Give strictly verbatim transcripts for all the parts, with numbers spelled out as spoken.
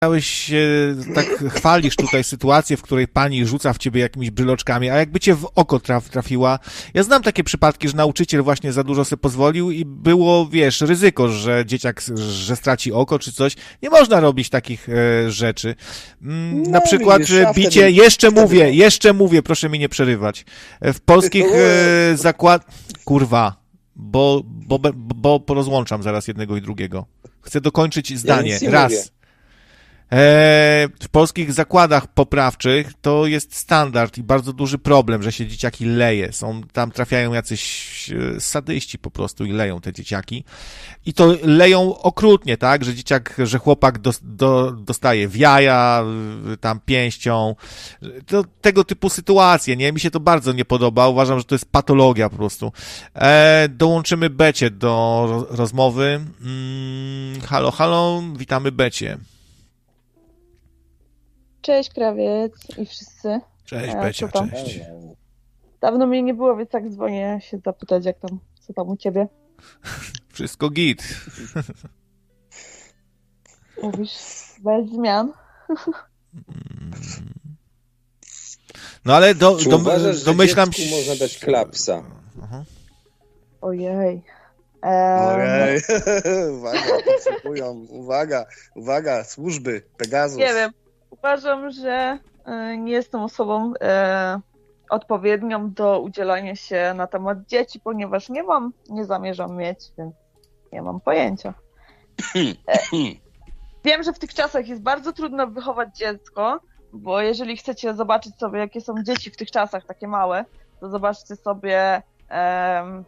Chciałeś, tak chwalisz tutaj sytuację, w której pani rzuca w ciebie jakimiś bryloczkami, a jakby cię w oko traf, trafiła. Ja znam takie przypadki, że nauczyciel właśnie za dużo sobie pozwolił i było, wiesz, ryzyko, że dzieciak, że straci oko czy coś. Nie można robić takich e, rzeczy. Mm, No, na przykład widzisz, a bicie, wtedy- jeszcze wtedy mówię, no. jeszcze mówię, proszę mi nie przerywać. W polskich e, zakład... Kurwa, bo, bo, bo, bo porozłączam zaraz jednego i drugiego. Chcę dokończyć zdanie. nic nie Raz. mówię. E, w polskich zakładach poprawczych to jest standard i bardzo duży problem, że się dzieciaki leje. Są, tam trafiają jacyś e, sadyści po prostu i leją te dzieciaki. I to leją okrutnie, tak, że dzieciak, że chłopak dos, do, dostaje w jaja, y, tam pięścią. To, tego typu sytuacje, nie? Mi się to bardzo nie podoba. Uważam, że to jest patologia po prostu. E, dołączymy Becie do ro, rozmowy. Mm, halo, halo, witamy Becie. Cześć krawiec i wszyscy. Cześć, E, Becia, co tam? cześć. Dawno mnie nie było, więc tak dzwonię się zapytać, jak tam, co tam u ciebie. Wszystko git. Mówisz, bez zmian. No ale do, Czy do, uważasz, że domyślam dziecku można dać klapsa? Aha. Ojej. Eee, Ojej, uwaga, podsłuchują, uwaga, uwaga, służby, Pegasus. Nie wiem, uważam, że e, nie jestem osobą e, odpowiednią do udzielania się na temat dzieci, ponieważ nie mam, nie zamierzam mieć, więc nie mam pojęcia. E, wiem, że w tych czasach jest bardzo trudno wychować dziecko, bo jeżeli chcecie zobaczyć sobie, jakie są dzieci w tych czasach, takie małe, to zobaczcie sobie em,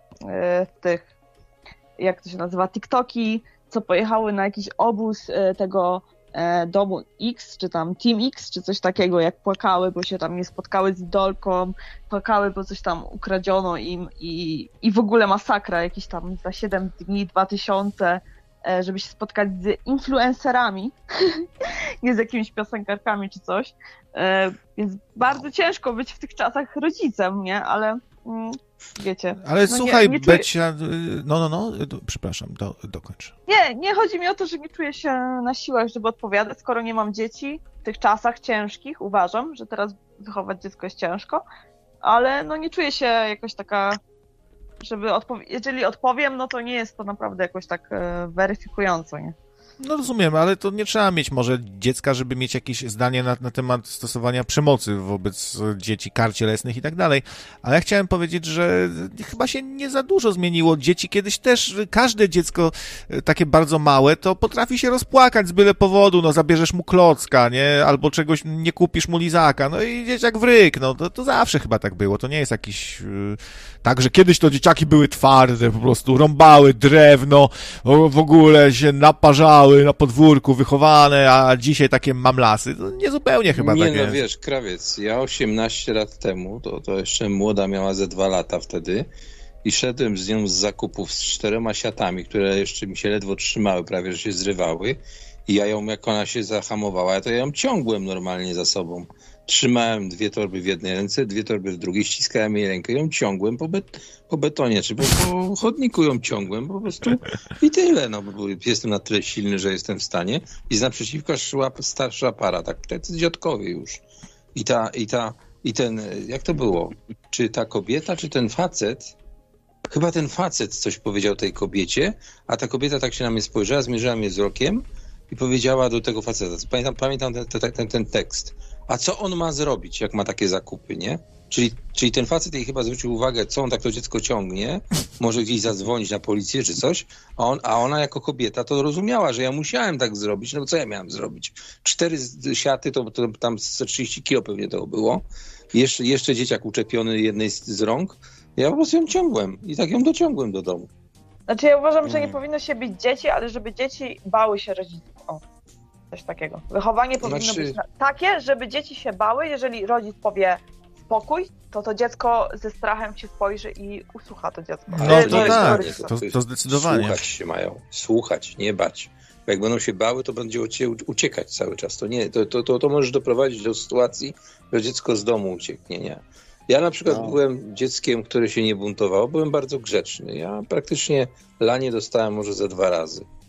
e, tych, jak to się nazywa, TikToki, co pojechały na jakiś obóz e, tego e, domu X, czy tam Team X, czy coś takiego, jak płakały, bo się tam nie spotkały z idolką, płakały, bo coś tam ukradziono im i, i w ogóle masakra, jakieś tam za siedem dni, dwa tysiące, e, żeby się spotkać z influencerami, nie z jakimiś piosenkarkami czy coś. E, więc bardzo ciężko być w tych czasach rodzicem, nie? Ale mm, wiecie. Ale no słuchaj, nie, nie czuję... Becia, no, no, no, do, przepraszam, do, dokończ. Nie, nie chodzi mi o to, że nie czuję się na siłach, żeby odpowiadać, skoro nie mam dzieci. W tych czasach ciężkich uważam, że teraz wychować dziecko jest ciężko, ale no nie czuję się jakoś taka, żeby odpow- jeżeli odpowiem, no to nie jest to naprawdę jakoś tak e, weryfikująco, nie? No rozumiem, ale to nie trzeba mieć może dziecka, żeby mieć jakieś zdanie na, na temat stosowania przemocy wobec dzieci, kar cielesnych i tak dalej. Ale ja chciałem powiedzieć, że chyba się nie za dużo zmieniło. Dzieci kiedyś też, każde dziecko takie bardzo małe, to potrafi się rozpłakać z byle powodu, no zabierzesz mu klocka, nie? Albo czegoś, nie kupisz mu lizaka, no i dzieciak wryk, no to, to zawsze chyba tak było. To nie jest jakiś... Yy, tak, że kiedyś to dzieciaki były twarde, po prostu rąbały drewno, w ogóle się naparzały na podwórku, wychowane, a dzisiaj takie mamlasy. To nie zupełnie chyba nie, tak no jest. wiesz, krawiec, ja osiemnaście lat temu, to, to jeszcze młoda miała ze dwa lata wtedy i szedłem z nią z zakupów z czterema siatami, które jeszcze mi się ledwo trzymały, prawie że się zrywały i ja ją, jak ona się zahamowała, to ja ją ciągłem normalnie za sobą. Trzymałem dwie torby w jednej ręce, dwie torby w drugiej, ściskałem jej rękę, ją ciągłem po, bet- po betonie, czy po, po chodniku ją ciągłem po prostu i tyle, no, bo jestem na tyle silny, że jestem w stanie i z naprzeciwka szła starsza para, tak, tacy dziadkowie już. I ta, i ta, i ten, jak to było? Czy ta kobieta, czy ten facet? Chyba ten facet coś powiedział tej kobiecie, a ta kobieta tak się na mnie spojrzała, zmierzyła mnie wzrokiem i powiedziała do tego faceta, pamiętam, pamiętam ten, ten, ten, ten tekst, a co on ma zrobić, jak ma takie zakupy, nie? Czyli, czyli ten facet jej chyba zwrócił uwagę, co on tak to dziecko ciągnie, może gdzieś zadzwonić na policję czy coś, a, on, a ona jako kobieta to rozumiała, że ja musiałem tak zrobić, no bo co ja miałem zrobić? Cztery siaty, to, to tam z trzydzieści kilo pewnie to było, jeszcze, jeszcze dzieciak uczepiony jednej z, z rąk, ja po prostu ją ciągłem i tak ją dociągłem do domu. Znaczy ja uważam, że nie Mm. powinno się być dzieci, ale żeby dzieci bały się rodziców. O, coś takiego. Wychowanie powinno Znaczy- być na- takie, żeby dzieci się bały, jeżeli rodzic powie spokój, to to dziecko ze strachem się spojrzy i usłucha to dziecko. No E, to no, tak, rodzica. to, to zdecydowanie. Słuchać się mają, słuchać, nie bać. Bo jak będą się bały, to będzie od ciebie uciekać cały czas. To nie, to, to, to, to możesz doprowadzić do sytuacji, że dziecko z domu ucieknie, nie? Ja na przykład No. byłem dzieckiem, które się nie buntowało, byłem bardzo grzeczny. Ja praktycznie lanie dostałem może ze dwa razy.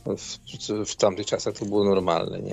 w, w tamtych czasach to było normalne, nie?